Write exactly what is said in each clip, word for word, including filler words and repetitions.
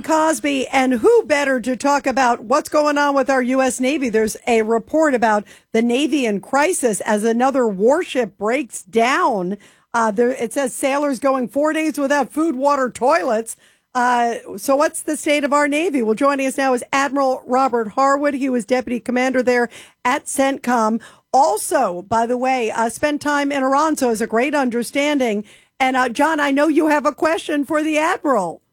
Cosby, and who better to talk about what's going on with our U S. Navy? There's a report about the Navy in crisis as another warship breaks down. Uh, there, it says sailors going four days without food, water, toilets. Uh, so what's the state of our Navy? Well, joining us now is Admiral Robert Harwood. He was deputy commander there at CENTCOM. Also, by the way, uh, spent time in Iran, so has a great understanding. And uh, John, I know you have a question for the Admiral.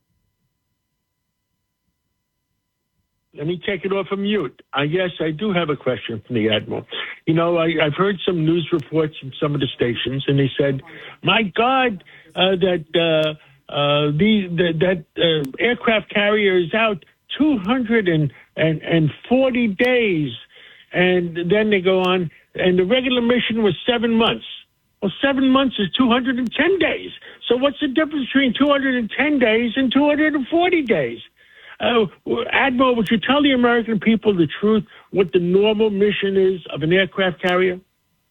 Let me take it off of mute. I guess I do have a question from the Admiral. You know, I, I've heard some news reports from some of the stations, and they said, my God, uh, that uh, uh, the, the that uh, aircraft carrier is out two hundred forty days. And then they go on, and the regular mission was seven months. Well, seven months is two hundred ten days. So what's the difference between two hundred ten days and two hundred forty days? Uh, Admiral, would you tell the American people the truth, what the normal mission is of an aircraft carrier?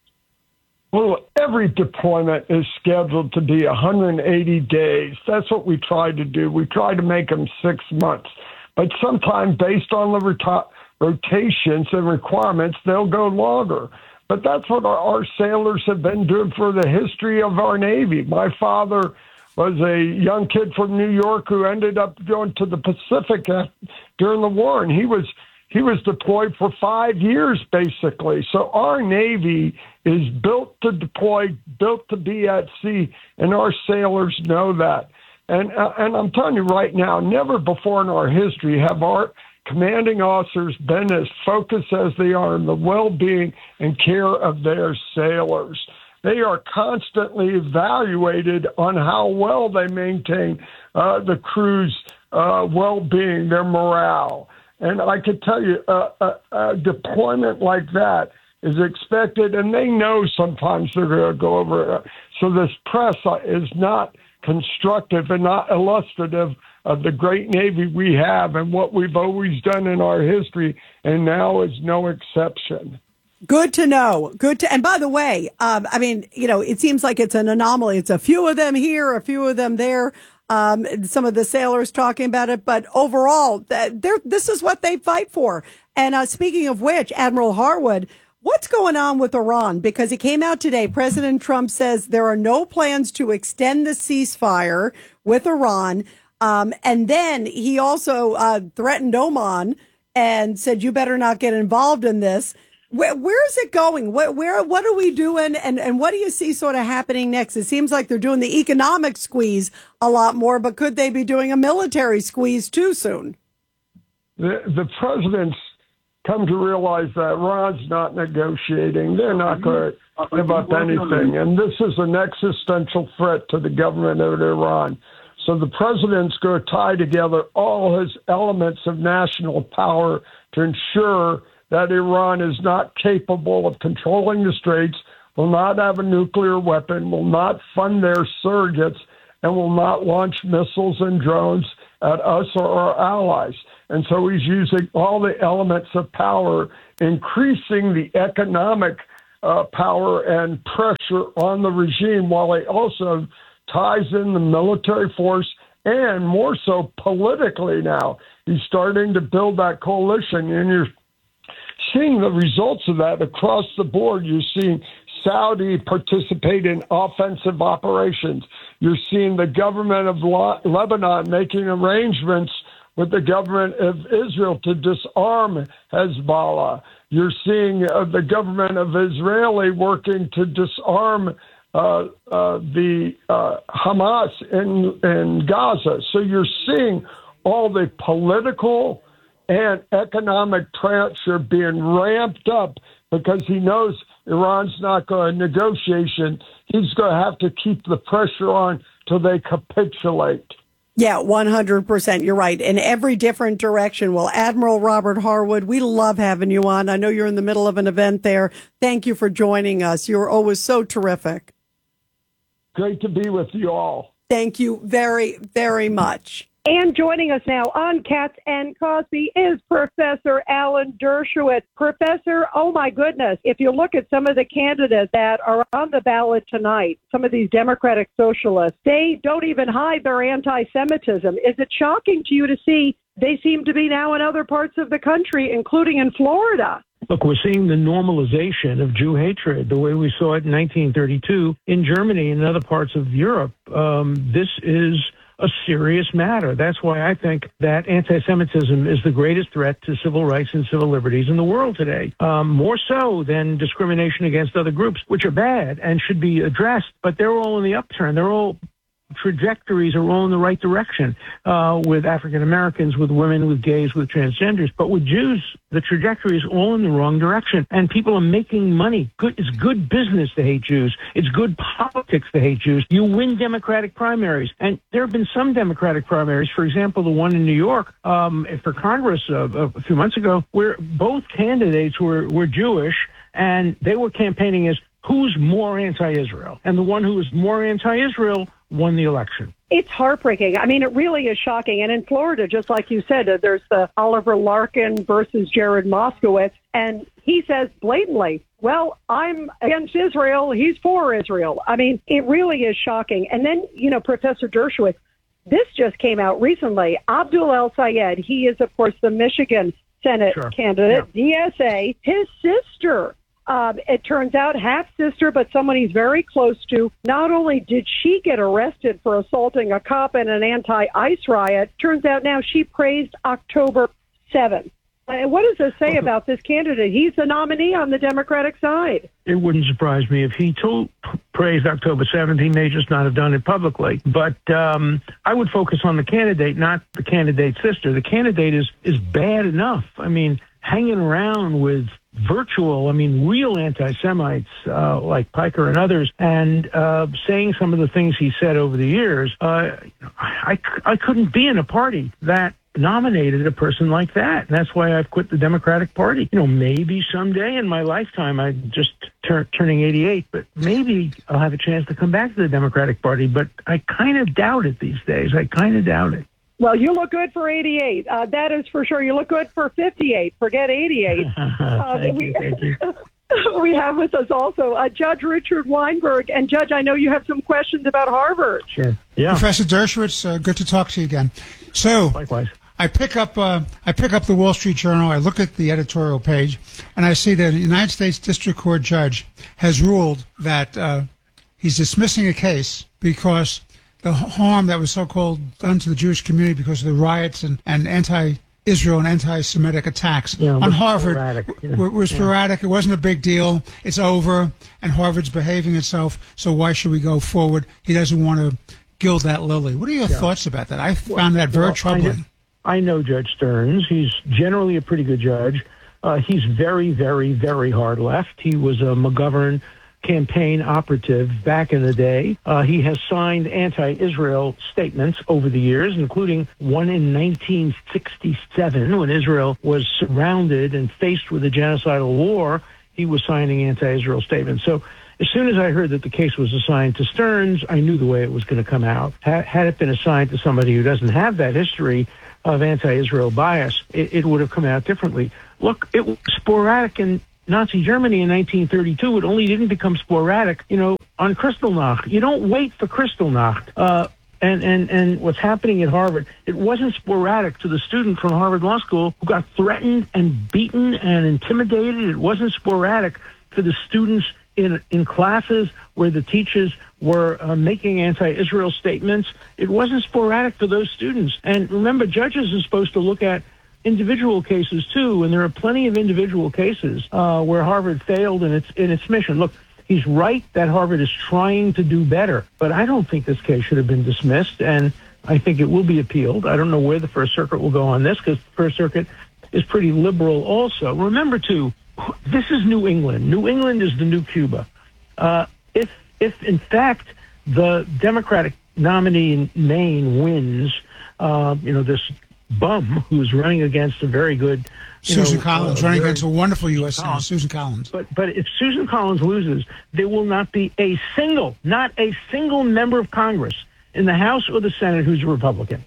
Well, every deployment is scheduled to be one hundred eighty days. That's what we try to do. We try to make them six months. But sometimes, based on the rota- rotations and requirements, they'll go longer. But that's what our, our sailors have been doing for the history of our Navy. My father was a young kid from New York who ended up going to the Pacific during the war, and he was he was deployed for five years, basically. So our Navy is built to deploy, built to be at sea, and our sailors know that. And uh, and I'm telling you right now, never before in our history have our commanding officers been as focused as they are on the well-being and care of their sailors. They are constantly evaluated on how well they maintain uh, the crew's uh, well-being, their morale. And I can tell you, uh, a, a deployment like that is expected, and they know sometimes they're going to go over it. So this press is not constructive and not illustrative of the great Navy we have and what we've always done in our history, and now is no exception. Good to know. Good to, and by the way, um, I mean, you know, it seems like it's an anomaly. It's a few of them here, a few of them there. Um, some of the sailors talking about it, but overall, they're, this is what they fight for. And uh, speaking of which, Admiral Harwood, what's going on with Iran? Because it came out today. President Trump says there are no plans to extend the ceasefire with Iran. Um, and then he also uh, threatened Oman and said, you better not get involved in this. Where, where is it going? Where, where, what are we doing? And, and what do you see sort of happening next? It seems like they're doing the economic squeeze a lot more, but could they be doing a military squeeze too soon? The, the president's come to realize that Iran's not negotiating. They're not going to give up anything. And this is an existential threat to the government of Iran. So the president's going to tie together all his elements of national power to ensure that Iran is not capable of controlling the Straits, will not have a nuclear weapon, will not fund their surrogates, and will not launch missiles and drones at us or our allies. And so he's using all the elements of power, increasing the economic uh, power and pressure on the regime, while he also ties in the military force and more so politically now. He's starting to build that coalition, and you're seeing the results of that across the board. You're seeing Saudi participate in offensive operations. You're seeing the government of Lebanon making arrangements with the government of Israel to disarm Hezbollah. You're seeing uh, the government of Israel working to disarm uh, uh, the uh, Hamas in, in Gaza. So you're seeing all the political and economic pressure being ramped up because he knows Iran's not going to negotiation. He's going to have to keep the pressure on till they capitulate. Yeah, one hundred percent. You're right. In every different direction. Well, Admiral Robert Harwood, we love having you on. I know you're in the middle of an event there. Thank you for joining us. You're always so terrific. Great to be with you all. Thank you very, very much. And joining us now on Cats and Cosby is Professor Alan Dershowitz. Professor, oh my goodness, if you look at some of the candidates that are on the ballot tonight, some of these Democratic socialists, they don't even hide their anti-Semitism. Is it shocking to you to see they seem to be now in other parts of the country, including in Florida? Look, we're seeing the normalization of Jew hatred, the way we saw it in nineteen thirty-two in Germany and other parts of Europe. Um, this is a serious matter. That's why I think that anti-Semitism is the greatest threat to civil rights and civil liberties in the world today, um, more so than discrimination against other groups, which are bad and should be addressed, but they're all in the upturn. They're all trajectories are all in the right direction, uh, with African Americans, with women, with gays, with transgenders. But with Jews, the trajectory is all in the wrong direction. And people are making money. Good, it's good business to hate Jews. It's good politics to hate Jews. You win Democratic primaries. And there have been some Democratic primaries, for example, the one in New York um, for Congress uh, a few months ago, where both candidates were, were Jewish, and they were campaigning as who's more anti-Israel. And the one who was more anti-Israel won the election. It's heartbreaking. I mean, it really is shocking. And in Florida, just like you said, uh, there's the Oliver Larkin versus Jared Moskowitz. And he says blatantly, well, I'm against Israel. He's for Israel. I mean, it really is shocking. And then, you know, Professor Dershowitz, this just came out recently. Abdul El-Sayed, he is, of course, the Michigan Senate sure. candidate, yeah. D S A. His sister, Um, it turns out half-sister, but someone he's very close to. Not only did she get arrested for assaulting a cop in an anti-ICE riot, turns out now she praised October seventh. And what does this say about this candidate? He's the nominee on the Democratic side. It wouldn't surprise me if he told, praised October seventh. He may just not have done it publicly. But um, I would focus on the candidate, not the candidate's sister. The candidate is, is bad enough. I mean, hanging around with virtual, I mean, real anti-Semites uh, like Piker and others, and uh, saying some of the things he said over the years, uh, I, I couldn't be in a party that nominated a person like that. And that's why I've quit the Democratic Party. You know, maybe someday in my lifetime, I'm just tur- turning eighty-eight, but maybe I'll have a chance to come back to the Democratic Party. But I kind of doubt it these days. I kind of doubt it. Well, you look good for eighty-eight. Uh, that is for sure. You look good for fifty-eight. Forget eighty-eight. uh, thank we, you, thank you. we have with us also uh, Judge Richard Weinberg. And, Judge, I know you have some questions about Harvard. Sure. Yeah. Professor Dershowitz, uh, good to talk to you again. So, likewise. I pick up uh, I pick up the Wall Street Journal. I look at the editorial page, and I see that a United States District Court judge has ruled that uh, he's dismissing a case because the harm that was so-called done to the Jewish community because of the riots and, and anti-Israel and anti-Semitic attacks yeah, on Harvard sporadic. Yeah. were, were sporadic. Yeah. It wasn't a big deal. It's over, and Harvard's behaving itself, so why should we go forward? He doesn't want to gild that lily. What are your yeah. thoughts about that? I found that very well, troubling. I know Judge Stearns. He's generally a pretty good judge. Uh, he's very, very, very hard left. He was a McGovern campaign operative back in the day. Uh, he has signed anti-Israel statements over the years, including one in nineteen sixty-seven when Israel was surrounded and faced with a genocidal war. He was signing anti-Israel statements. So as soon as I heard that the case was assigned to Stearns, I knew the way it was going to come out. Ha- had it been assigned to somebody who doesn't have that history of anti-Israel bias, it, it would have come out differently. Look, it was sporadic in Nazi Germany in nineteen thirty-two. It only didn't become sporadic, you know, on Kristallnacht. You don't wait for Kristallnacht. Uh, and, and, and what's happening at Harvard, it wasn't sporadic to the student from Harvard Law School who got threatened and beaten and intimidated. It wasn't sporadic to the students in in classes where the teachers were uh, making anti-Israel statements. It wasn't sporadic for those students. And remember, judges are supposed to look at individual cases too, and there are plenty of individual cases uh, where Harvard failed in its in its mission. Look, he's right that Harvard is trying to do better, but I don't think this case should have been dismissed, and I think it will be appealed. I don't know where the First Circuit will go on this, because the First Circuit is pretty liberal also. Remember, too, this is New England. New England is the new Cuba. Uh, if, if in fact, the Democratic nominee in Maine wins, uh, you know, this bum who's running against a very good... Susan know, Collins, uh, running very, against a wonderful U S Senator, Susan Collins. But, but if Susan Collins loses, there will not be a single, not a single member of Congress in the House or the Senate who's a Republican.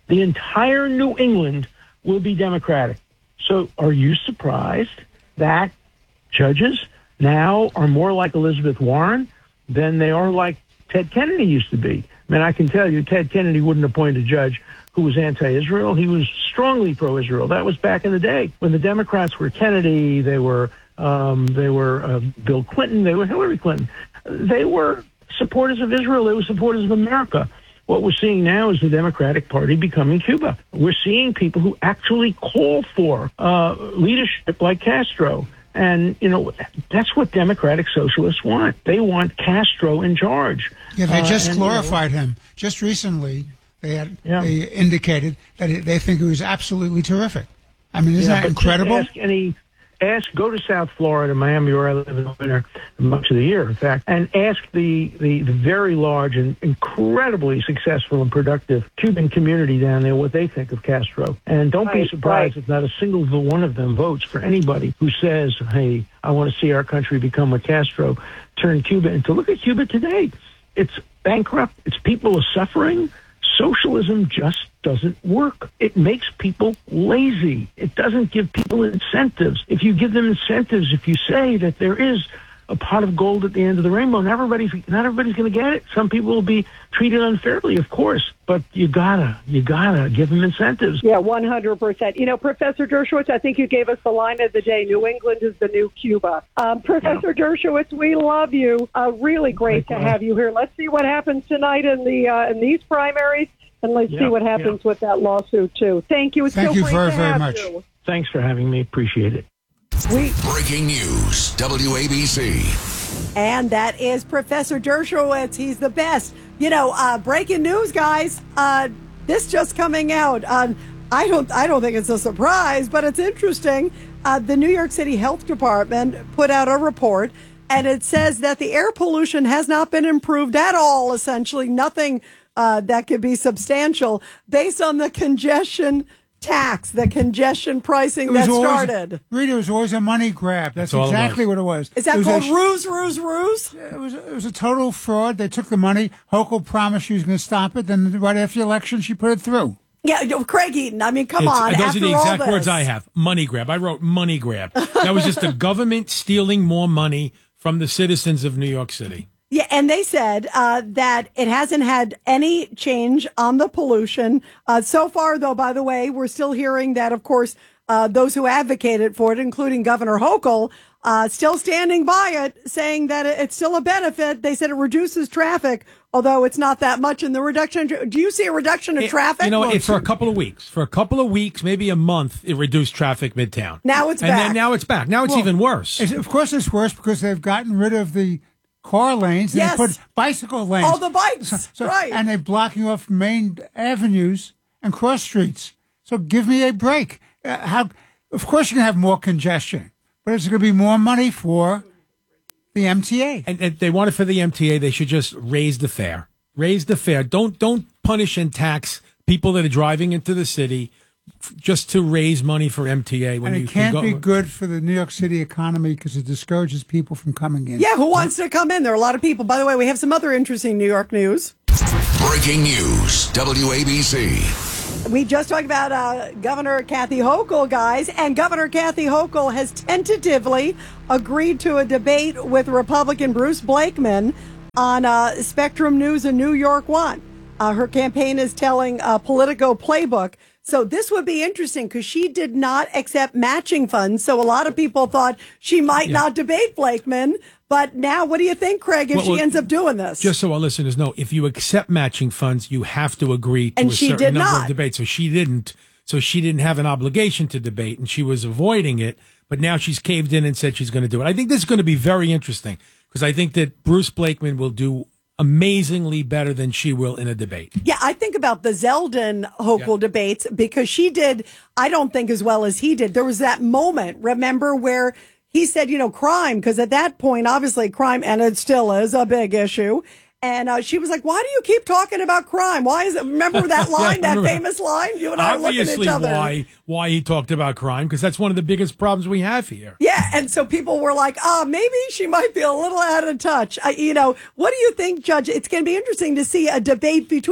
the entire New England will be Democratic. So are you surprised that judges now are more like Elizabeth Warren than they are like Ted Kennedy used to be? I mean, I can tell you, Ted Kennedy wouldn't appoint a judge who was anti-Israel. He was strongly pro-Israel. That was back in the day when the Democrats were Kennedy, they were um, they were uh, Bill Clinton, they were Hillary Clinton. They were supporters of Israel. They were supporters of America. What we're seeing now is the Democratic Party becoming Cuba. We're seeing people who actually call for uh, leadership like Castro. And, you know, that's what Democratic Socialists want. They want Castro in charge. Yeah, they just uh, and, glorified you know, him. Just recently, they had yeah. they indicated that it, they think he was absolutely terrific. I mean, isn't yeah, that incredible? Ask any, ask, go to South Florida, Miami, where I live in the winter, much of the year, in fact, and ask the, the, the very large and incredibly successful and productive Cuban community down there what they think of Castro. And don't be Right, surprised right. if not a single one of them votes for anybody who says, hey, I want to see our country become what Castro turned Cuba into. Look at Cuba today. It's bankrupt. Its people are suffering. Socialism just doesn't work. It makes people lazy. It doesn't give people incentives. If you give them incentives, if you say that there is a pot of gold at the end of the rainbow, not everybody's not everybody's going to get it. Some people will be treated unfairly, of course, but you gotta you gotta give them incentives. Yeah, one hundred percent. You know, Professor Dershowitz, I think you gave us the line of the day. New England is the new Cuba. Um, Professor yeah. Dershowitz, we love you. Uh, really great to have you here. Let's see what happens tonight in the uh, in these primaries, and let's yeah, see what happens yeah. with that lawsuit, too. Thank you. It's Thank so you great very, to very have much. you. Thanks for having me. Appreciate it. We Breaking news, W A B C. And that is Professor Dershowitz. He's the best. You know, uh, breaking news, guys. Uh, this just coming out. Uh, I don't. I don't think it's a surprise, but it's interesting. Uh, the New York City Health Department put out a report, and it says that the air pollution has not been improved at all. Essentially, nothing uh, that could be substantial based on the congestion tax, the congestion pricing that always, started. Rita, it was always a money grab. That's, That's exactly what it was. Is that it was called a, ruse, ruse, ruse? It was, it was a total fraud. They took the money. Hochul promised she was going to stop it. Then right after the election, she put it through. Yeah, yo, Craig Eaton. I mean, come It's- on. Those after are the all exact this. words I have. Money grab. I wrote money grab. That was just the government stealing more money from the citizens of New York City. Yeah, and they said uh, that it hasn't had any change on the pollution. Uh, so far, though, by the way, we're still hearing that, of course, uh, those who advocated for it, including Governor Hochul, uh, still standing by it, saying that it's still a benefit. They said it reduces traffic, although it's not that much in the reduction. Do you see a reduction in It- traffic? You know, it, for a couple of weeks, for a couple of weeks, maybe a month, it reduced traffic midtown. Now it's and back. then now it's back. Now it's Well, even worse. It's, of course, it's worse because they've gotten rid of the car lanes and Yes. they put bicycle lanes. All the bikes, So- right. And they're blocking off main avenues and cross streets. So give me a break. Uh, how? Of course, you can have more congestion, but it's going to be more money for the M T A. And, and they want it for the M T A. They should just raise the fare. Raise the fare. Don't don't punish and tax people that are driving into the city f- just to raise money for M T A. When And you it can't can be go, good for the New York City economy because it discourages people from coming in. Yeah, who wants to come in? There are a lot of people. By the way, we have some other interesting New York news. Breaking news, W A B C. We just talked about uh, Governor Kathy Hochul, guys, and Governor Kathy Hochul has tentatively agreed to a debate with Republican Bruce Blakeman on uh, Spectrum News and New York One. Uh, her campaign is telling uh, Politico Playbook. So this would be interesting because she did not accept matching funds. So a lot of people thought she might Yeah. not debate Blakeman. But now, what do you think, Craig, if Well, she well, ends up doing this? Just so our listeners know, if you accept matching funds, you have to agree to And a she certain did number not. of debates. So she didn't. So she didn't have an obligation to debate, and she was avoiding it. But now she's caved in and said she's going to do it. I think this is going to be very interesting because I think that Bruce Blakeman will do amazingly better than she will in a debate. Yeah, I think about the Zeldin Hochul Yeah. debates because she did, I don't think as well as he did. There was that moment, remember, where he said, you know, crime, because at that point, obviously crime, and it still is a big issue. And uh, she was like, why do you keep talking about crime? Why is it? Remember that line, Yeah, I that remember. famous line? You and I are looking at Obviously, each other. why why he talked about crime because that's one of the biggest problems we have here. Yeah, and so people were like, "Ah, maybe she might be a little out of touch." I, you know, what do you think, Judge? It's going to be interesting to see a debate between the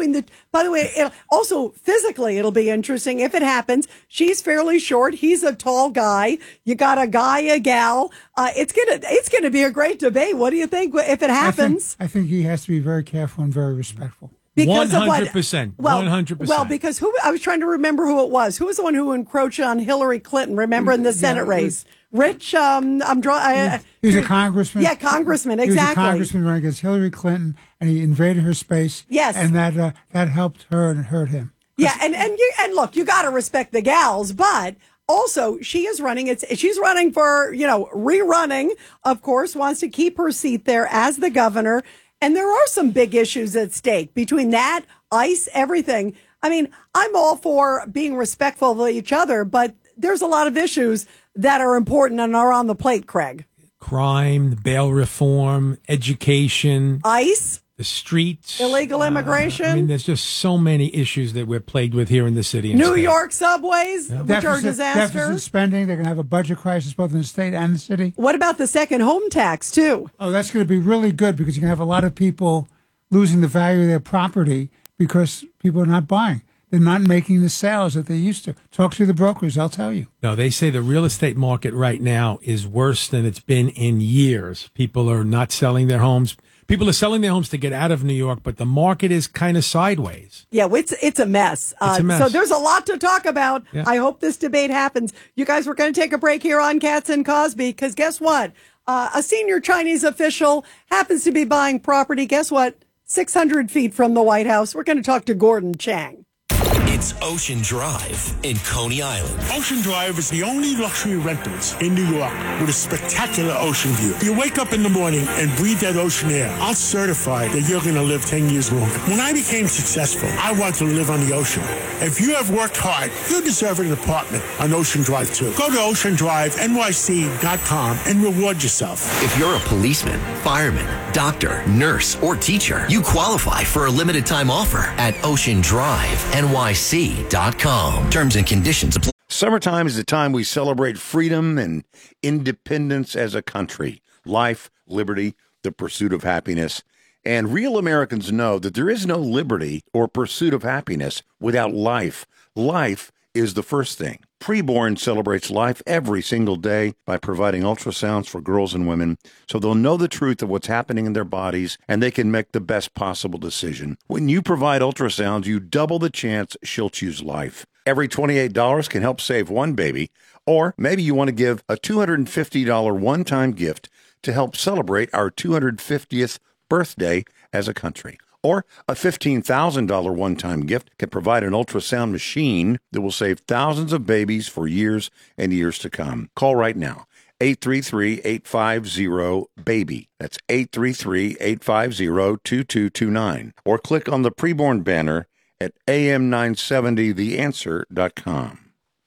By the way, it, also physically, it'll be interesting if it happens. She's fairly short. He's a tall guy. You got a guy, a gal. Uh, it's gonna, it's gonna be a great debate. What do you think if it happens? I think, I think he has to be very careful and very respectful. Because one hundred percent. Of what, well, one hundred percent. Well, because who I was trying to remember who it was. Who was the one who encroached on Hillary Clinton? Remember in the Senate yeah, race? Rich, um, I'm drawing. He was a congressman. Yeah, congressman, exactly. He was a congressman running against Hillary Clinton, and he invaded her space. Yes. And that uh, that helped her and hurt him. Yeah, and, and, you, and look, you got to respect the gals, but also she is running, it's she's running for, you know, rerunning, of course, wants to keep her seat there as the governor. And there are some big issues at stake between that, ICE, everything. I mean, I'm all for being respectful of each other, but there's a lot of issues that are important and are on the plate, Craig. Crime, bail reform, education, ICE, the streets, illegal immigration. Uh, I mean, there's just so many issues that we're plagued with here in the city. New state. York subways, yeah. which deficit, are disasters. Deficit spending. They're going to have a budget crisis both in the state and the city. What about the second home tax, too? Oh, that's going to be really good because you're going to have a lot of people losing the value of their property because people are not buying. They're not making the sales that they used to. Talk to the brokers. They'll tell you. No, they say the real estate market right now is worse than it's been in years. People are not selling their homes. People are selling their homes to get out of New York, but the market is kind of sideways. Yeah, it's it's a mess. Uh, it's a mess. So there's a lot to talk about. Yeah. I hope this debate happens. You guys, we're going to take a break here on Cats and Cosby because guess what? Uh, a senior Chinese official happens to be buying property. Guess what? six hundred feet from the White House. We're going to talk to Gordon Chang. It's Ocean Drive in Coney Island. Ocean Drive is the only luxury rentals in New York with a spectacular ocean view. You wake up in the morning and breathe that ocean air. I'll certify that you're going to live ten years longer. When I became successful, I wanted to live on the ocean. If you have worked hard, you deserve an apartment on Ocean Drive too. Go to ocean drive N Y C dot com and reward yourself. If you're a policeman, fireman, doctor, nurse, or teacher, you qualify for a limited time offer at ocean drive N Y C dot com. Terms and conditions apply. Summertime is the time we celebrate freedom and independence as a country. Life, liberty, the pursuit of happiness. And real Americans know that there is no liberty or pursuit of happiness without life. Life is the first thing. Preborn celebrates life every single day by providing ultrasounds for girls and women so they'll know the truth of what's happening in their bodies and they can make the best possible decision. When you provide ultrasounds, you double the chance she'll choose life. Every twenty-eight dollars can help save one baby, or maybe you want to give a two hundred fifty dollars one-time gift to help celebrate our two hundred fiftieth birthday as a country. Or a fifteen thousand dollars one-time gift can provide an ultrasound machine that will save thousands of babies for years and years to come. Call right now, eight three three, eight five zero, BABY. That's eight three three, eight five zero, two two two nine. Or click on the preborn banner at A M nine seventy the answer dot com.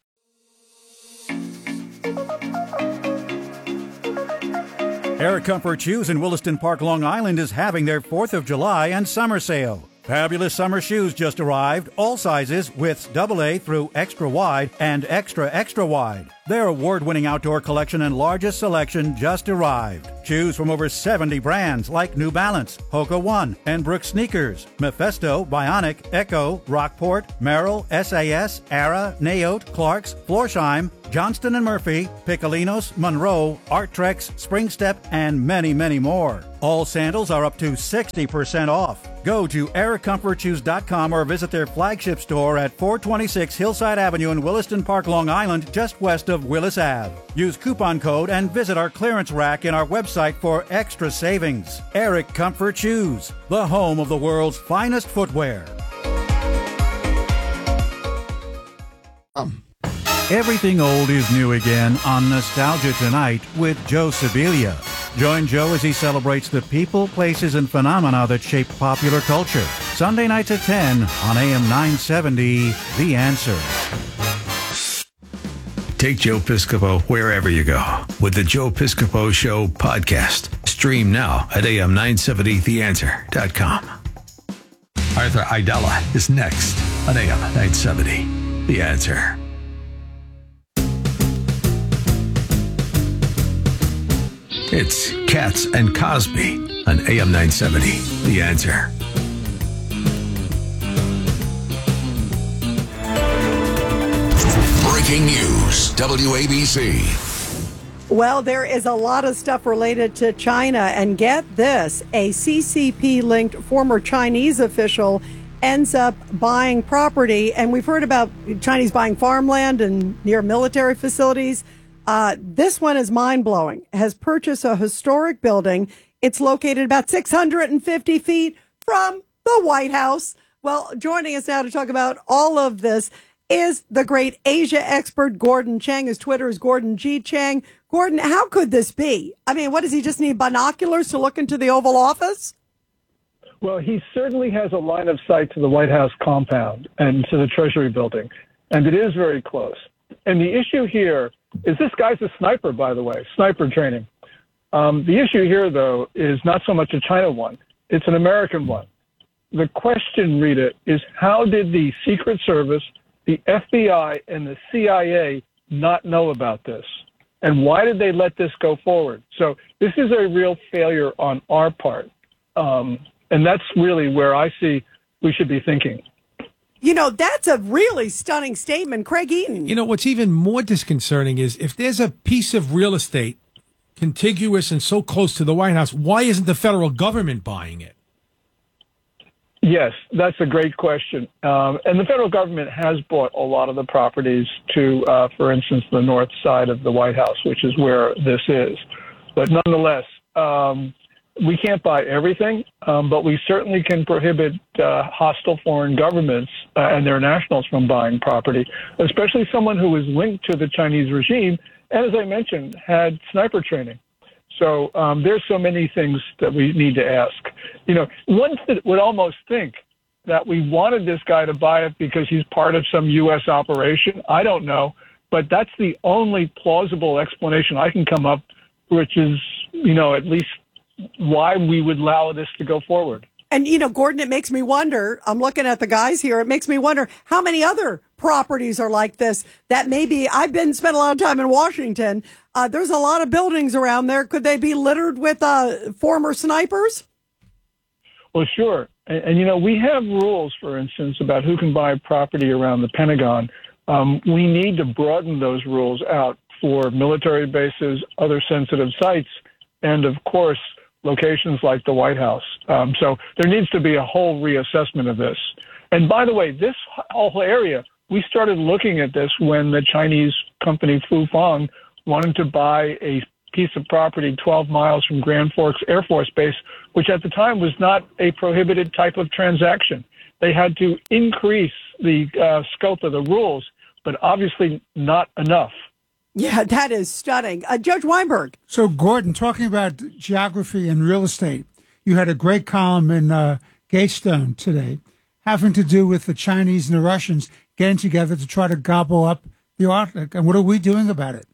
Air Comfort Shoes in Williston Park, Long Island is having their fourth of July and summer sale. Fabulous summer shoes just arrived, all sizes, widths double A through extra wide and extra extra wide. Their award-winning outdoor collection and largest selection just arrived. Choose from over seventy brands like New Balance, Hoka One, and Brooks Sneakers, Mephisto, Bionic, Echo, Rockport, Merrill, S A S, Ara, Naote, Clarks, Florsheim, Johnston and Murphy, Piccolinos, Monroe, Arttrex, Springstep, and many, many more. All sandals are up to sixty percent off. Go to air comfort shoes dot com or visit their flagship store at four twenty-six Hillside Avenue in Williston Park, Long Island, just west of Willis Avenue. Use coupon code and visit our clearance rack in our website for extra savings. Eric Comfort Shoes, the home of the world's finest footwear. Um. Everything old is new again on Nostalgia Tonight with Joe Sibilia. Join Joe as he celebrates the people, places, and phenomena that shape popular culture. Sunday nights at ten on A M nine seventy, The Answer. Take Joe Piscopo wherever you go with the Joe Piscopo Show podcast. Stream now at A M nine seventy the answer dot com. Arthur Aidala is next on A M nine seventy, The Answer. It's Cats and Cosby on A M nine seventy, The Answer. Breaking news, W A B C. Well, there is a lot of stuff related to China, and get this, a C C P-linked former Chinese official ends up buying property, and we've heard about Chinese buying farmland and near military facilities. Uh, this one is mind-blowing, has purchased a historic building. It's located about six hundred fifty feet from the White House. Well, joining us now to talk about all of this is the great Asia expert, Gordon Chang. His Twitter is Gordon G. Chang. Gordon, how could this be? I mean, what does he just need, binoculars to look into the Oval Office? Well, he certainly has a line of sight to the White House compound and to the Treasury building, and it is very close. And the issue here is this guy's a sniper, by the way, sniper training. Um, the issue here, though, is not so much a China one. It's an American one. The question, Rita, is how did the Secret Service, the F B I, and the C I A not know about this? And why did they let this go forward? So this is a real failure on our part. Um, and that's really where I see we should be thinking. You know, that's a really stunning statement. Craig Eaton. You know, what's even more disconcerting is if there's a piece of real estate contiguous and so close to the White House, why isn't the federal government buying it? Yes, that's a great question. Um, and the federal government has bought a lot of the properties to, uh, for instance, the north side of the White House, which is where this is. But nonetheless, um, we can't buy everything, um, but we certainly can prohibit uh, hostile foreign governments uh, and their nationals from buying property, especially someone who is linked to the Chinese regime and, as I mentioned, had sniper training. So um, there's so many things that we need to ask. You know, one would almost think that we wanted this guy to buy it because he's part of some U S operation. I don't know, but that's the only plausible explanation I can come up, which is, you know, at least why we would allow this to go forward. And, you know, Gordon, it makes me wonder, I'm looking at the guys here, it makes me wonder how many other properties are like this that maybe, I've been spent a lot of time in Washington. Uh, there's a lot of buildings around there. Could they be littered with uh, former snipers? Well, sure. And, and, you know, we have rules, for instance, about who can buy property around the Pentagon. Um, we need to broaden those rules out for military bases, other sensitive sites, and, of course, locations like the White House. Um, so there needs to be a whole reassessment of this. And by the way, this whole area, we started looking at this when the Chinese company Fufeng wanted to buy a piece of property twelve miles from Grand Forks Air Force Base, which at the time was not a prohibited type of transaction. They had to increase the uh, scope of the rules, but obviously not enough. Yeah, that is stunning. Uh, Judge Weinberg. So, Gordon, talking about geography and real estate, you had a great column in uh, Gatestone today having to do with the Chinese and the Russians getting together to try to gobble up the Arctic. And what are we doing about it?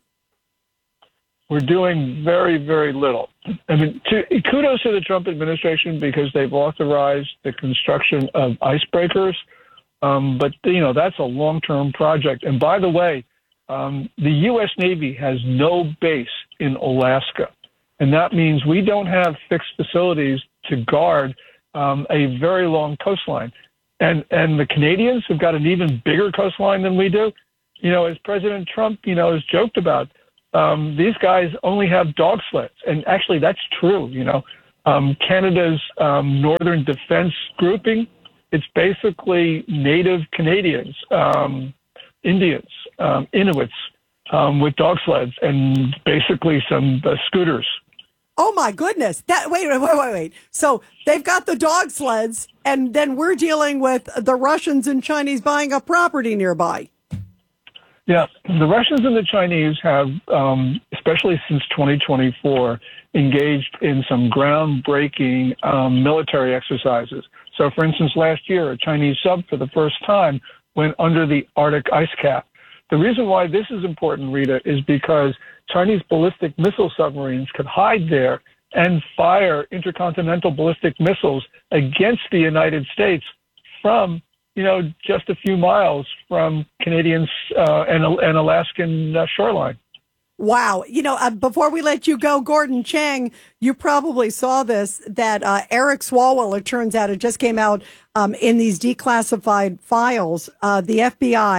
We're doing very, very little. I mean, to, kudos to the Trump administration because they've authorized the construction of icebreakers. Um, but, you know, that's a long-term project. And by the way, Um, the U S Navy has no base in Alaska, and that means we don't have fixed facilities to guard um, a very long coastline. And and the Canadians have got an even bigger coastline than we do. You know, as President Trump, you know, has joked about, um, these guys only have dog sleds. And actually, that's true. You know, um, Canada's um, Northern Defense Grouping, it's basically Native Canadians, um, Indians, um, Inuits um, with dog sleds and basically some uh, scooters. Oh, my goodness. That Wait, wait, wait, wait, wait. So they've got the dog sleds, and then we're dealing with the Russians and Chinese buying up property nearby. Yeah, the Russians and the Chinese have, um, especially since twenty twenty-four, engaged in some groundbreaking um, military exercises. So, for instance, last year, a Chinese sub for the first time went under the Arctic ice cap. The reason why this is important, Rita, is because Chinese ballistic missile submarines could hide there and fire intercontinental ballistic missiles against the United States from, you know, just a few miles from Canadian uh, and, and Alaskan uh, shoreline. Wow. You know, uh, before we let you go, Gordon Chang, you probably saw this, that uh, Eric Swalwell, it turns out, it just came out um, in these declassified files. Uh, the F B I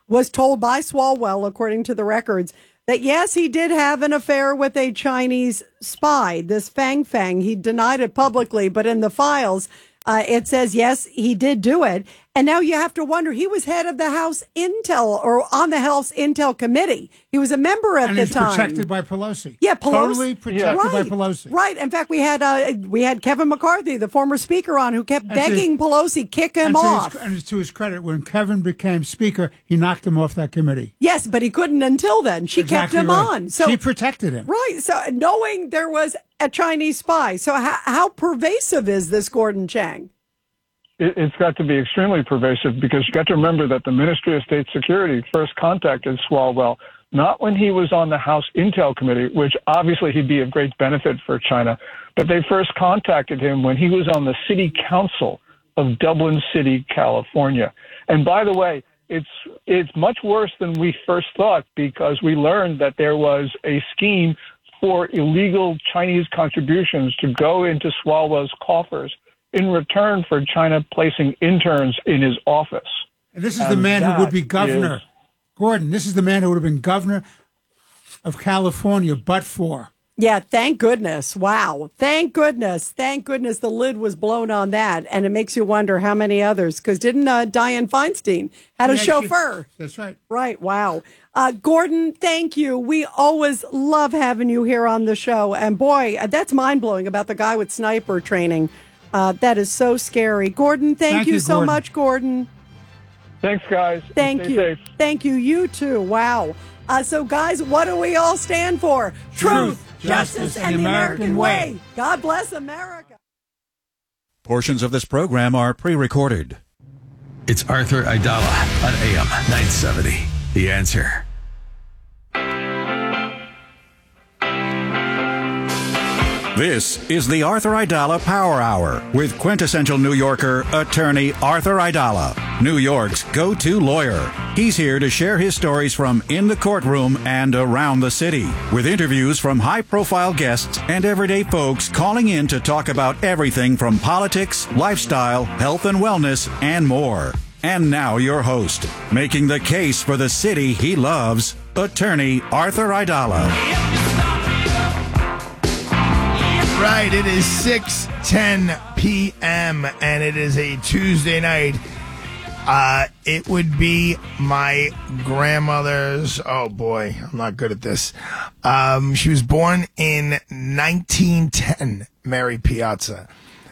was told by Swalwell, according to the records, that yes, he did have an affair with a Chinese spy, this Fang Fang. He denied it publicly, but in the files, uh, it says, yes, he did do it. And now you have to wonder, he was head of the House Intel or on the House Intel Committee. He was a member at and the he's time. protected by Pelosi. Yeah, Pelosi. Totally protected right, by Pelosi. Right. In fact, we had uh, we had Kevin McCarthy, the former speaker, on who kept And begging to- Pelosi kick him and to off. His, and to his credit, when Kevin became speaker, he knocked him off that committee. Yes, but he couldn't until then. She Exactly kept him right. on. So she protected him. Right. So knowing there was a Chinese spy. So how, how pervasive is this Gordon Chang? It, it's got to be extremely pervasive because you got to remember that the Ministry of State Security first contacted Swalwell not when he was on the House Intel Committee, which obviously he'd be of great benefit for China, but they first contacted him when he was on the City Council of Dublin City, California. And by the way, it's it's much worse than we first thought because we learned that there was a scheme for illegal Chinese contributions to go into Swalwell's coffers in return for China placing interns in his office. And this is And the man who would that be governor. is- Gordon, this is the man who would have been governor of California, but for. Yeah, thank goodness. Wow. Thank goodness. Thank goodness the lid was blown on that. And it makes you wonder how many others, because didn't uh, Dianne Feinstein had a Yeah, she- chauffeur? That's right. Right. Wow. Uh, Gordon, thank you. We always love having you here on the show. And boy, uh, that's mind blowing about the guy with sniper training. Uh, that is so scary. Gordon, thank, Thank you, you, so Gordon. much, Gordon. Thanks, guys. Thank Stay you. safe. Thank you. You too. Wow. Uh, so, guys, what do we all stand for? Truth, justice, and the American way. God bless America. Portions of this program are pre-recorded. It's Arthur Aidala on A M nine seventy. The Answer. This is the Arthur Aidala Power Hour with quintessential New Yorker, attorney Arthur Aidala, New York's go-to lawyer. He's here to share his stories from in the courtroom and around the city, with interviews from high-profile guests and everyday folks calling in to talk about everything from politics, lifestyle, health and wellness, and more. And now your host, making the case for the city he loves, attorney Arthur Aidala. Right, it is six ten p.m. and it is a Tuesday night. Uh, it would be my grandmother's, oh boy, I'm not good at this. Um, she was born in nineteen ten, Mary Piazza.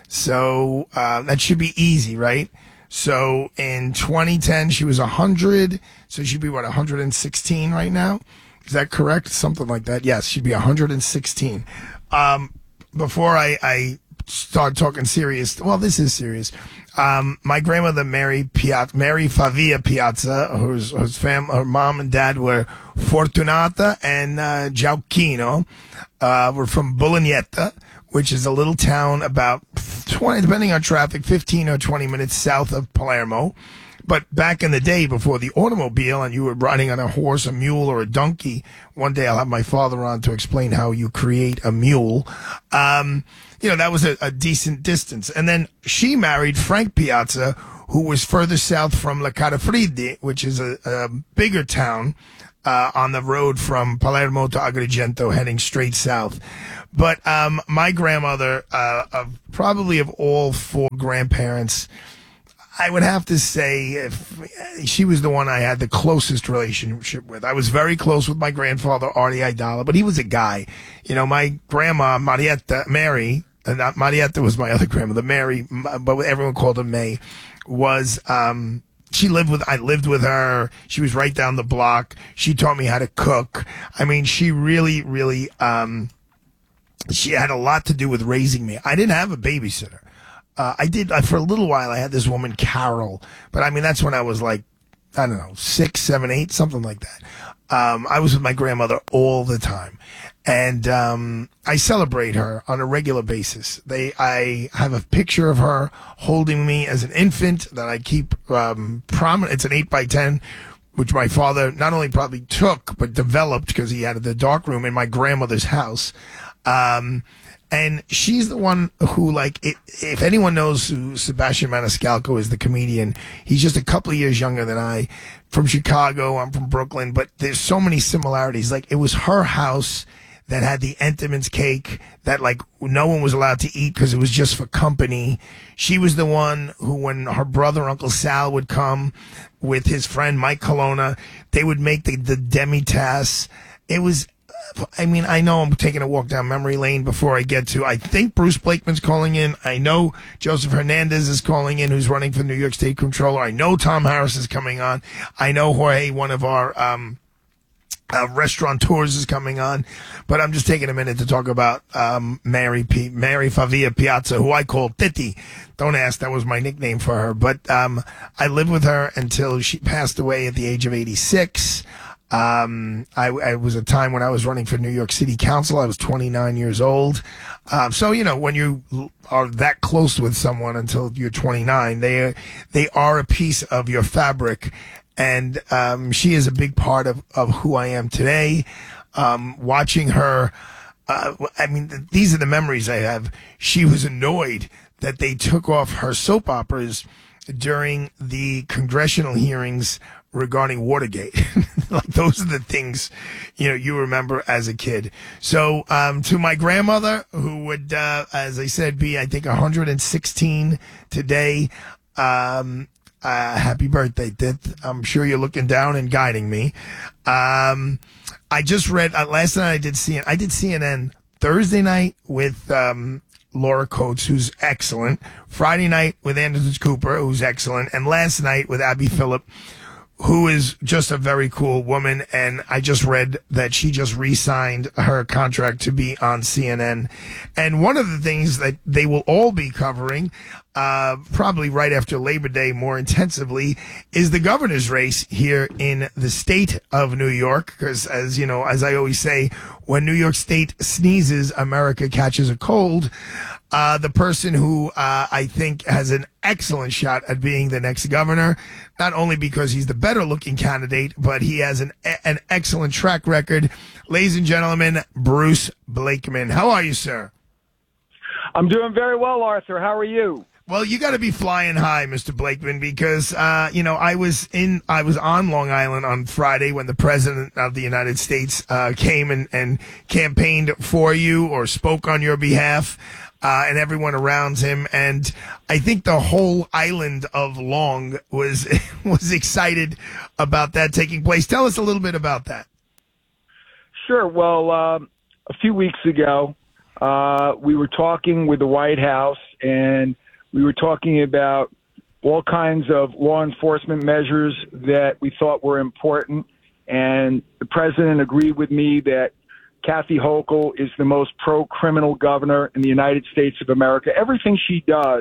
So uh, that should be easy, right? So in twenty ten, she was one hundred, so she'd be, what, one hundred sixteen right now? Is that correct? Something like that. Yes, she'd be one hundred sixteen. Um, before I, I start talking serious, well, this is serious. Um, my grandmother, Mary Piazza, Mary Favia Piazza, whose, whose fam, her mom and dad were Fortunata and uh, Giauchino, uh, were from Bolognetta, which is a little town about twenty, depending on traffic, fifteen or twenty minutes south of Palermo. But back in the day, before the automobile, and you were riding on a horse, a mule, or a donkey, one day I'll have my father on to explain how you create a mule. Um, you know, that was a, a decent distance. And then she married Frank Piazza, who was further south from La Carafridi, which is a, a bigger town uh, on the road from Palermo to Agrigento, heading straight south. But um, my grandmother, uh, of probably of all four grandparents, I would have to say if she was the one I had the closest relationship with. I was very close with my grandfather, Artie Aidala, but he was a guy. You know, my grandma, Marietta, Mary, uh, not Marietta was my other grandmother, Mary, but everyone called her May, was, um, she lived with, I lived with her. She was right down the block. She taught me how to cook. I mean, she really, really, um, she had a lot to do with raising me. I didn't have a babysitter. Uh, I did, uh, for a little while, I had this woman, Carol, but I mean, that's when I was like, I don't know, six, seven, eight, something like that. Um, I was with my grandmother all the time. And, um, I celebrate her on a regular basis. They, I have a picture of her holding me as an infant that I keep, um, prominent. It's an eight by ten, which my father not only probably took, but developed because he had the dark room in my grandmother's house. Um, And she's the one who, like, it, if anyone knows who Sebastian Maniscalco is, the comedian, he's just a couple of years younger than I. From Chicago, I'm from Brooklyn, but there's so many similarities. Like, it was her house that had the Entenmann's cake that, like, no one was allowed to eat because it was just for company. She was the one who, when her brother, Uncle Sal, would come with his friend Mike Colonna, they would make the, the demi-tasse. It was, I mean, I know I'm taking a walk down memory lane before I get to, I think Bruce Blakeman's calling in. I know Joseph Hernandez is calling in, who's running for New York State Comptroller. I know Tom Harris is coming on. I know Jorge, one of our, um, Uh, restaurateurs is coming on, but I'm just taking a minute to talk about um, Mary P- Mary Favia Piazza, who I call Titi. Don't ask, that was my nickname for her. But um, I lived with her until she passed away at the age of eighty-six. Um, I, I was a time when I was running for New York City Council. I was twenty-nine years old. Um, so, you know, when you are that close with someone until you're twenty-nine, they they are a piece of your fabric. And um, she is a big part of, of who I am today. Um, watching her, uh, I mean, th- these are the memories I have. She was annoyed that they took off her soap operas during the congressional hearings regarding Watergate. Like, those are the things, you know, you remember as a kid. So um, to my grandmother, who would, uh, as I said, be, I think, one hundred sixteen today, um, Uh, happy birthday, Tith. I'm sure you're looking down and guiding me. Um, I just read, uh, last night I did C N N. I did C N N Thursday night with um, Laura Coates, who's excellent. Friday night with Anderson Cooper, who's excellent. And last night with Abby Phillip, who is just a very cool woman. And I just read that she just re-signed her contract to be on C N N. And one of the things that they will all be covering, uh, probably right after Labor Day more intensively, is the governor's race here in the state of New York. Because, as you know, as I always say, when New York State sneezes, America catches a cold. Uh, the person who uh, I think has an excellent shot at being the next governor, not only because he's the better looking candidate, but he has an an excellent track record. Ladies and gentlemen, Bruce Blakeman. How are you, sir? I'm doing very well, Arthur. How are you? Well, you got to be flying high, Mister Blakeman, because uh, you know I was in, I was on Long Island on Friday when the president of the United States uh, came and, and campaigned for you or spoke on your behalf. Uh, and everyone around him, and I think the whole island of Long was was excited about that taking place. Tell us a little bit about that. Sure. Well, um, a few weeks ago, uh, we were talking with the White House, and we were talking about all kinds of law enforcement measures that we thought were important, and the president agreed with me that Kathy Hochul is the most pro-criminal governor in the United States of America. Everything she does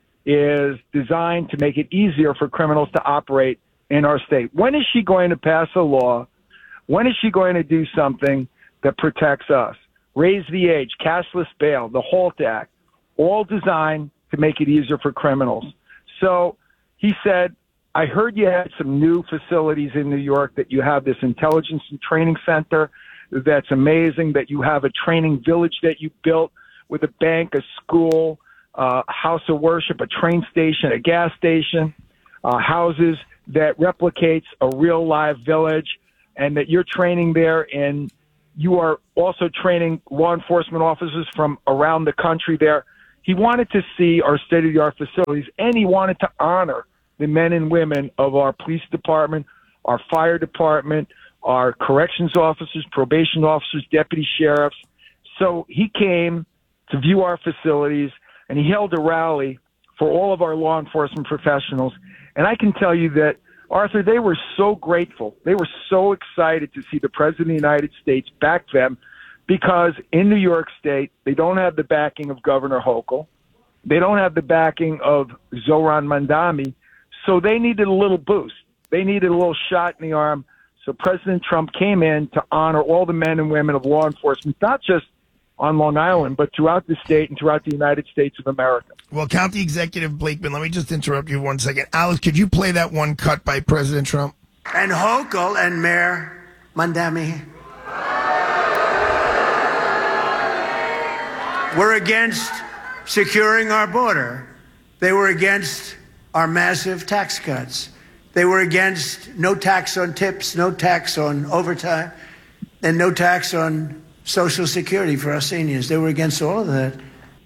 is designed to make it easier for criminals to operate in our state. When is she going to pass a law? When is she going to do something that protects us? Raise the age, cashless bail, the HALT Act, all designed to make it easier for criminals. So he said, I heard you had some new facilities in New York, that you have this intelligence and training center. That's amazing, that you have a training village that you built with a bank, a school, uh, house of worship, a train station, a gas station, uh, houses that replicates a real live village, and that you're training there, and you are also training law enforcement officers from around the country there. He wanted to see our state-of-the-art facilities, and he wanted to honor the men and women of our police department, our fire department, our corrections officers, probation officers, deputy sheriffs. So he came to view our facilities, and he held a rally for all of our law enforcement professionals. And I can tell you that, Arthur, they were so grateful. They were so excited to see the President of the United States back them, because in New York State, they don't have the backing of Governor Hochul. They don't have the backing of Zohran Mamdani. So they needed a little boost. They needed a little shot in the arm. So President Trump came in to honor all the men and women of law enforcement, not just on Long Island, but throughout the state and throughout the United States of America. Well, County Executive Blakeman, let me just interrupt you one second. Alex, could you play that one cut by President Trump? And Hochul and Mayor Mamdani, were against securing our border. They were against our massive tax cuts. They were against no tax on tips, no tax on overtime, and no tax on Social Security for our seniors. They were against all of that.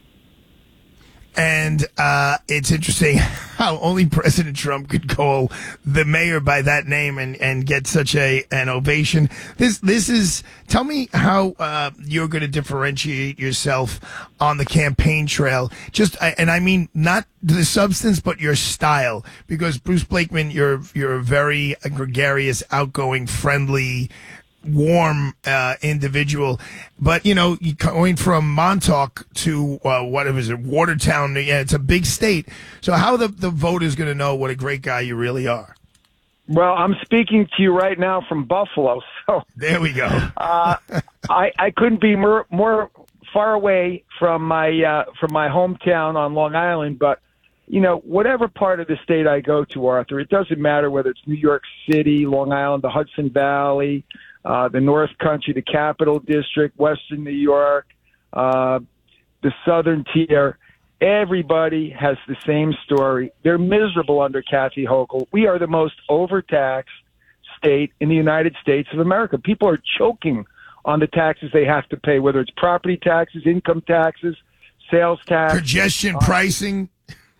And uh, it's interesting how only President Trump could call the mayor by that name and, and get such a an ovation. This this is tell me how uh, you're going to differentiate yourself on the campaign trail. Just and I mean not the substance, but your style. Because Bruce Blakeman, you're you're a very gregarious, outgoing, friendly, warm uh, individual, but you know, you going from Montauk to uh, what is it, Watertown? Yeah, it's a big state. So how the the voters going to know what a great guy you really are? Well, I'm speaking to you right now from Buffalo, so there we go. uh, I I couldn't be more more far away from my uh, from my hometown on Long Island, but. You know, whatever part of the state I go to, Arthur, it doesn't matter whether it's New York City, Long Island, the Hudson Valley, uh, the North Country, the Capital District, Western New York, uh, the Southern Tier. Everybody has the same story. They're miserable under Kathy Hochul. We are the most overtaxed state in the United States of America. People are choking on the taxes they have to pay, whether it's property taxes, income taxes, sales tax. Congestion uh, pricing.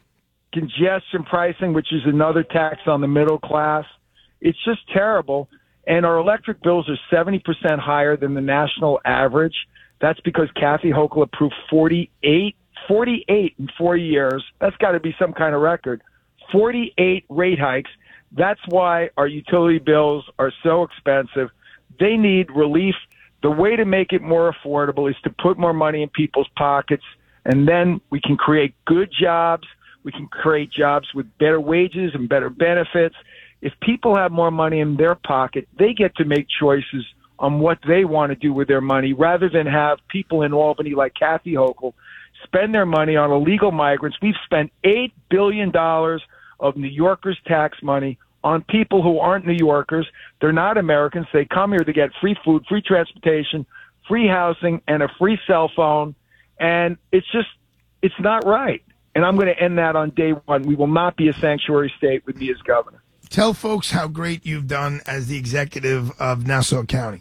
Congestion pricing, which is another tax on the middle class. It's just terrible. And our electric bills are seventy percent higher than the national average. That's because Kathy Hochul approved forty-eight, forty-eight in four years. That's got to be some kind of record. forty-eight rate hikes. That's why our utility bills are so expensive. They need relief. The way to make it more affordable is to put more money in people's pockets, and then we can create good jobs. We can create jobs with better wages and better benefits. If people have more money in their pocket, they get to make choices on what they want to do with their money rather than have people in Albany like Kathy Hochul spend their money on illegal migrants. We've spent eight billion dollars of New Yorkers' tax money on people who aren't New Yorkers. They're not Americans. They come here to get free food, free transportation, free housing, and a free cell phone. And it's just, it's not right. And I'm going to end that on day one. We will not be a sanctuary state with me as governor. Tell folks how great you've done as the executive of Nassau County.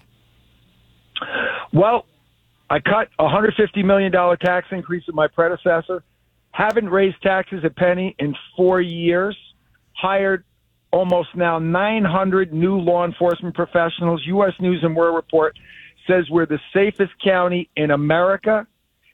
Well, I cut a one hundred fifty million dollars tax increase with my predecessor. Haven't raised taxes a penny in four years. Hired almost now nine hundred new law enforcement professionals. U S News and World Report says we're the safest county in America.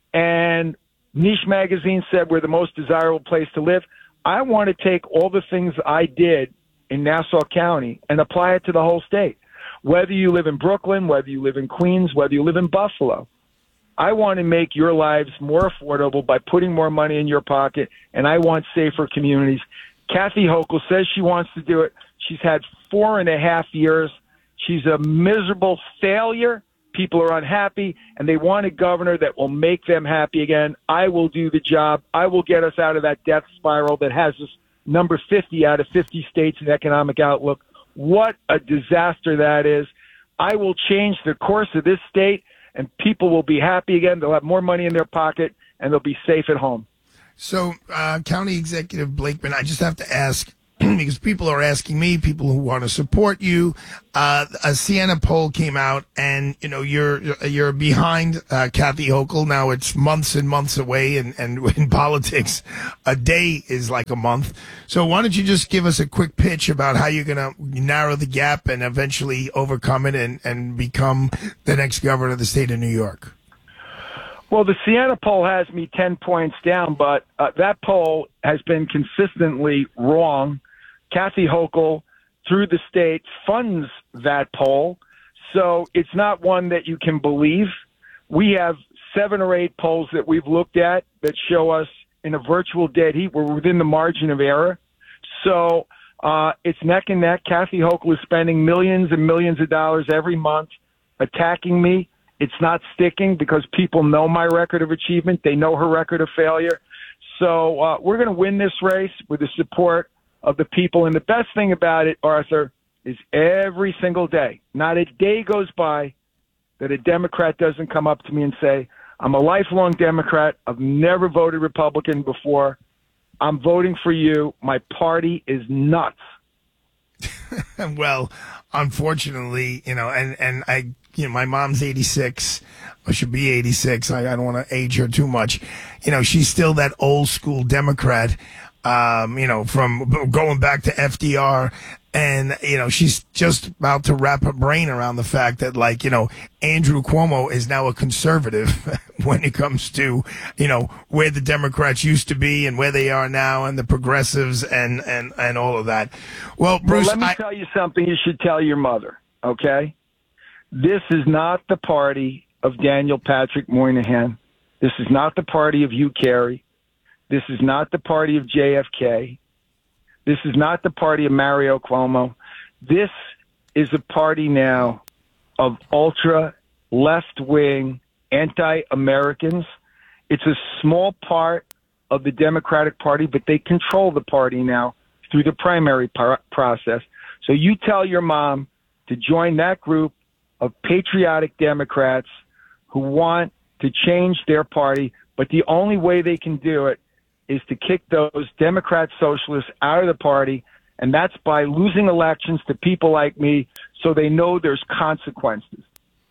And Niche Magazine said we're the most desirable place to live. I want to take all the things I did in Nassau County and apply it to the whole state. Whether you live in Brooklyn, whether you live in Queens, whether you live in Buffalo, I want to make your lives more affordable by putting more money in your pocket, and I want safer communities. Kathy Hochul says she wants to do it. She's had four and a half years. She's a miserable failure. People are unhappy, and they want a governor that will make them happy again. I will do the job. I will get us out of that death spiral that has us number fifty out of fifty states in economic outlook. What a disaster that is. I will change the course of this state, and people will be happy again. They'll have more money in their pocket, and they'll be safe at home. So, uh, County Executive Blakeman, I just have to ask, because people are asking me, people who want to support you. Uh, a Siena poll came out, and you know you're you're behind uh, Kathy Hochul. Now it's months and months away, and, and in politics, a day is like a month. So why don't you just give us a quick pitch about how you're going to narrow the gap and eventually overcome it and, and become the next governor of the state of New York? Well, the Siena poll has me ten points down, but uh, that poll has been consistently wrong. Kathy Hochul, through the state, funds that poll, so it's not one that you can believe. We have seven or eight polls that we've looked at that show us in a virtual dead heat. We're within the margin of error. So uh, it's neck and neck. Kathy Hochul is spending millions and millions of dollars every month attacking me. It's not sticking because people know my record of achievement. They know her record of failure. So uh, we're going to win this race with the support of the people. And the best thing about it, Arthur, is every single day, not a day goes by that a Democrat doesn't come up to me and say, I'm a lifelong Democrat. I've never voted Republican before. I'm voting for you. My party is nuts. Well, unfortunately, you know, and, and I, you know, my mom's eighty-six, or should be eighty-six. I, I don't want to age her too much. You know, she's still that old school Democrat, um, you know, from going back to F D R. And, you know, she's just about to wrap her brain around the fact that, like, you know, Andrew Cuomo is now a conservative when it comes to, you know, where the Democrats used to be and where they are now and the progressives and, and, and all of that. Well, Bruce, well, let me I, tell you something you should tell your mother, okay? This is not the party of Daniel Patrick Moynihan. This is not the party of Hugh Carey. This is not the party of J F K. This is not the party of Mario Cuomo. This is a party now of ultra left-wing anti-Americans. It's a small part of the Democratic Party, but they control the party now through the primary par- process. So you tell your mom to join that group of patriotic Democrats who want to change their party, but the only way they can do it is to kick those Democrat socialists out of the party, and that's by losing elections to people like me so they know there's consequences.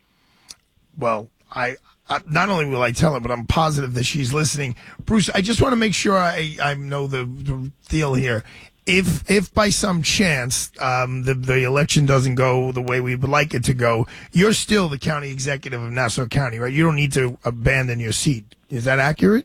Well, I, I not only will I tell her, but I'm positive that she's listening. Bruce, I just want to make sure I, I know the, the deal here. If if by some chance um, the, the election doesn't go the way we would like it to go, you're still the county executive of Nassau County, right? You don't need to abandon your seat. Is that accurate?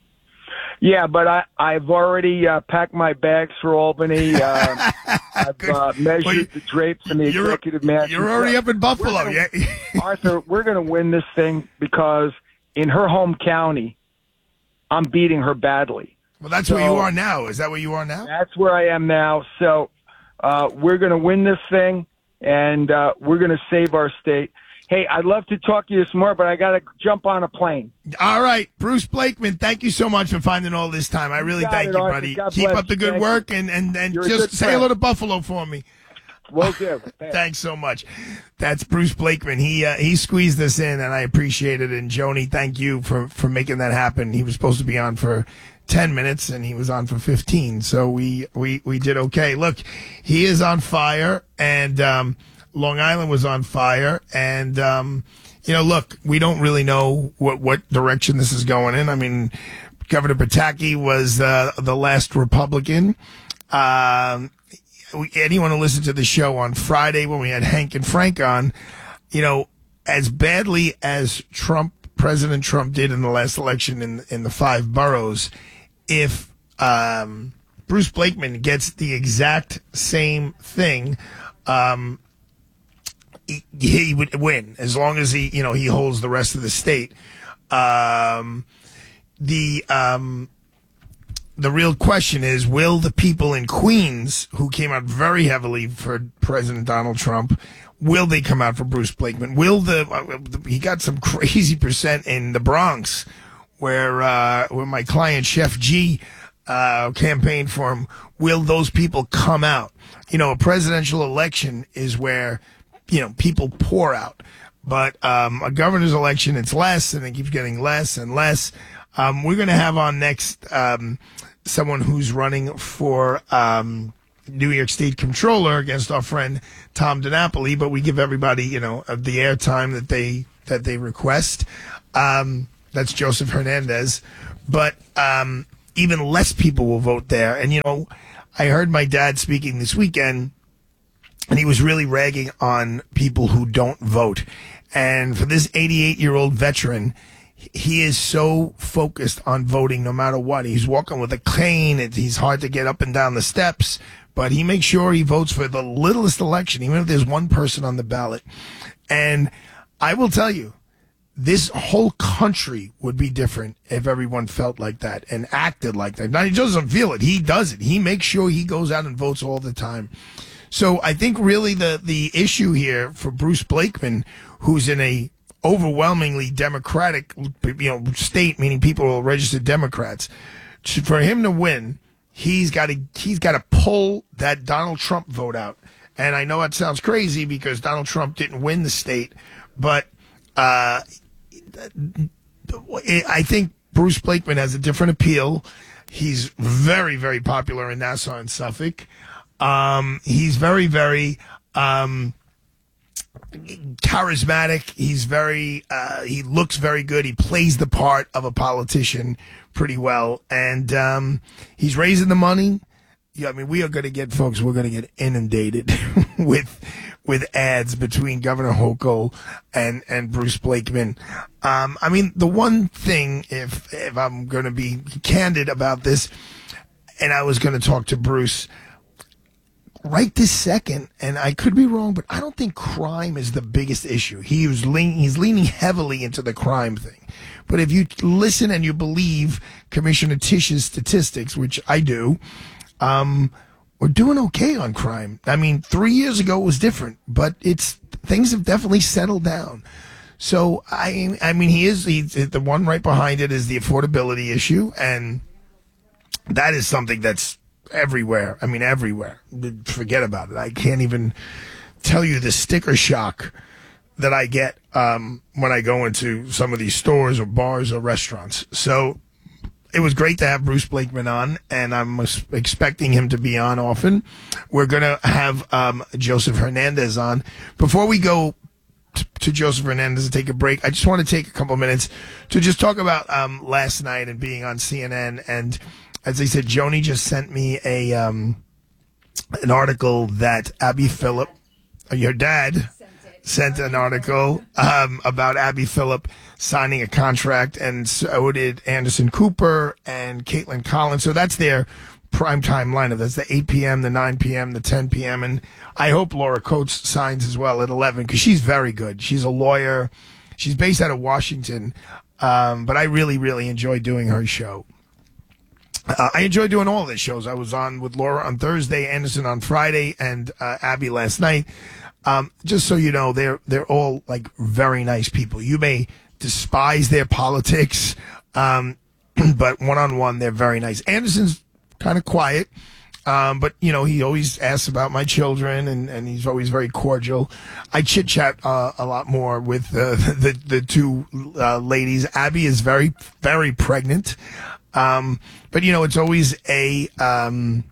Yeah, but I, I've already uh, packed my bags for Albany. Uh, I've uh, measured well, you, the drapes and the executive mansion. You're already up in Buffalo, gonna, yeah. Arthur, we're going to win this thing because in her home county, I'm beating her badly. Well, that's so, where you are now. Is that where you are now? That's where I am now. So uh, we're going to win this thing, and uh, we're going to save our state. Hey, I'd love to talk to you some more, but I got to jump on a plane. All right. Bruce Blakeman, thank you so much for finding all this time. I really thank it, you, Arthur. buddy. God Keep bless up the good Thank work you. and, and, and You're just say hello to Buffalo for me. Will do. Thanks. Thanks so much. That's Bruce Blakeman. He uh, he squeezed us in, and I appreciate it. And Joni, thank you for, for making that happen. He was supposed to be on for ten minutes, and he was on for fifteen. So we, we, we did okay. Look, he is on fire, and um, Long Island was on fire, and um, you know, look, we don't really know what, what direction this is going in. I mean, Governor Pataki was uh, the last Republican. Um, we, anyone who listened to the show on Friday when we had Hank and Frank on, you know, as badly as Trump, President Trump did in the last election in in the five boroughs, if um, Bruce Blakeman gets the exact same thing, um, he, he would win as long as he, you know, he holds the rest of the state. Um, the um, the real question is, will the people in Queens who came out very heavily for President Donald Trump, will they come out for Bruce Blakeman? Will the uh, he got some crazy percent in the Bronx, where uh, where my client Chef G uh, campaigned for him. Will those people come out? You know, a presidential election is where, you know, people pour out. But um, a governor's election, it's less, and it keeps getting less and less. Um, we're going to have on next um, someone who's running for um, New York State Comptroller against our friend Tom DiNapoli, but we give everybody, you know, the airtime that they that they request. Um, that's Joseph Hernandez. But um, even less people will vote there. And, you know, I heard my dad speaking this weekend, and he was really ragging on people who don't vote. And for this eighty-eight-year-old veteran, he is so focused on voting no matter what. He's walking with a cane. He's hard to get up and down the steps, but he makes sure he votes for the littlest election, even if there's one person on the ballot. And I will tell you, this whole country would be different if everyone felt like that and acted like that. Now, he doesn't feel it. He does it. He makes sure he goes out and votes all the time. So I think really the, the issue here for Bruce Blakeman, who's in a overwhelmingly Democratic, you know, state, meaning people are registered Democrats, for him to win, he's got to he's got to pull that Donald Trump vote out. And I know that sounds crazy because Donald Trump didn't win the state, but uh, I think Bruce Blakeman has a different appeal. He's very, very popular in Nassau and Suffolk. Um, he's very, very um, charismatic. He's very, uh, he looks very good. He plays the part of a politician pretty well. And um, he's raising the money. Yeah, I mean, we are going to get, folks, we're going to get inundated with with ads between Governor Hochul and, and Bruce Blakeman. Um, I mean, the one thing, if if I'm going to be candid about this, and I was going to talk to Bruce right this second, and I could be wrong, but I don't think crime is the biggest issue. He was lean, he's leaning heavily into the crime thing. But if you listen and you believe Commissioner Tisch's statistics, which I do, Um, we're doing okay on crime. I mean, three years ago it was different, but it's things have definitely settled down. So I, I mean, he is he's, the one right behind it is the affordability issue, and that is something that's everywhere. I mean, everywhere. Forget about it. I can't even tell you the sticker shock that I get um, when I go into some of these stores or bars or restaurants. So it was great to have Bruce Blakeman on, and I'm expecting him to be on often. We're going to have um, Joseph Hernandez on. Before we go t- to Joseph Hernandez and take a break, I just want to take a couple minutes to just talk about um, last night and being on C N N. And as I said, Joni just sent me a um, an article that Abby Phillip, your dad, sent an article um, about Abby Phillip signing a contract, and so did Anderson Cooper and Caitlin Collins. So that's their primetime lineup. That's the eight p.m., the nine p.m., the ten p.m., and I hope Laura Coates signs as well at eleven because she's very good. She's a lawyer. She's based out of Washington, um, but I really, really enjoy doing her show. Uh, I enjoy doing all of the shows. I was on with Laura on Thursday, Anderson on Friday, and uh, Abby last night. Um, just so you know, they're they're all like very nice people. You may despise their politics, um, but one on one, they're very nice. Anderson's kind of quiet, um, but you know he always asks about my children, and, and he's always very cordial. I chit chat uh, a lot more with uh, the the two uh, ladies. Abby is very very pregnant, um, but you know it's always a. Um,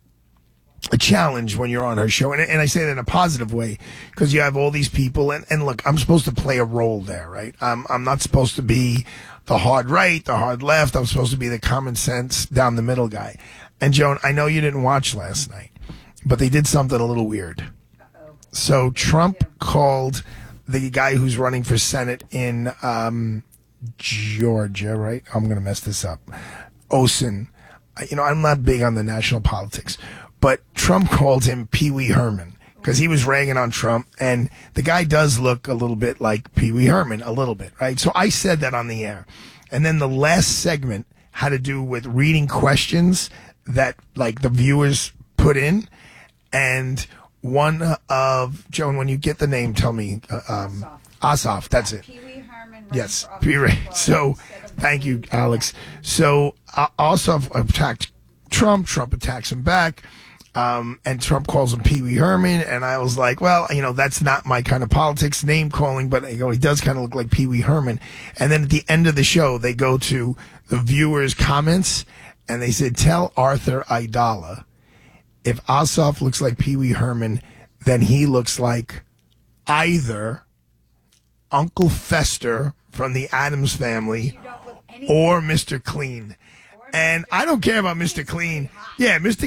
a challenge when you're on her show. And, and I say that in a positive way because you have all these people. And, and look, I'm supposed to play a role there, right? I'm, I'm not supposed to be the hard right, the hard left. I'm supposed to be the common sense down the middle guy. And Joan, I know you didn't watch last night, but they did something a little weird. So Trump called the guy who's running for Senate in um, Georgia, right? I'm going to mess this up. Osen. You know, I'm not big on the national politics. But Trump called him Pee Wee Herman because he was ragging on Trump. And the guy does look a little bit like Pee Wee Herman, a little bit, right? So I said that on the air. And then the last segment had to do with reading questions that, like, the viewers put in. And one of, Joan, when you get the name, tell me. Uh, um, Ossoff, that's it. Pee Wee Herman. Yes, Pee Wee. So, thank you, Alex. So, uh, Ossoff attacked Trump. Trump attacks him back. Um, and Trump calls him Pee Wee Herman, and I was like, well, you know, that's not my kind of politics, name calling, but you know, he does kind of look like Pee Wee Herman. And then at the end of the show, they go to the viewers' comments, and they said, tell Arthur Aidala, if Ossoff looks like Pee Wee Herman, then he looks like either Uncle Fester from the Addams Family or Mister Clean. And I don't care about Mister Clean. Yeah, Mister